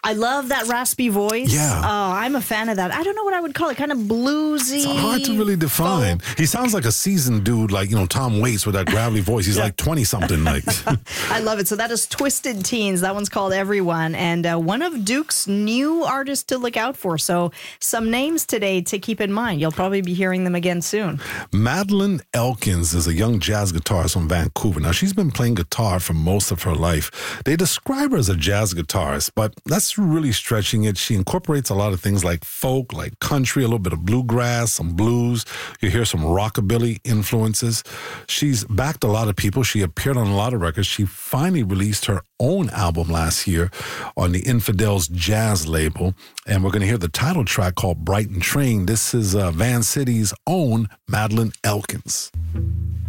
I love that raspy voice. Yeah. Oh, I'm a fan of that. I don't know what I would call it. Kind of bluesy. It's hard to really define. He sounds like a seasoned dude, like, Tom Waits with that gravelly voice. He's like 20-something. Like. I love it. So that is Twisted Teens. That one's called Everyone. And one of Duke's new artists to look out for. So some names today to keep in mind. You'll probably be hearing them again soon. Madeline Elkins is a young jazz guitarist from Vancouver. Now, she's been playing guitar for most of her life. They describe her as a jazz guitarist, but that's really stretching it. She incorporates a lot of things like folk, like country, a little bit of bluegrass, some blues. You hear some rockabilly influences. She's backed a lot of people. She appeared on a lot of records. She finally released her own album last year on the Infidels Jazz label, and we're going to hear the title track called Brighton Train. This is Van City's own Madeline Elkins.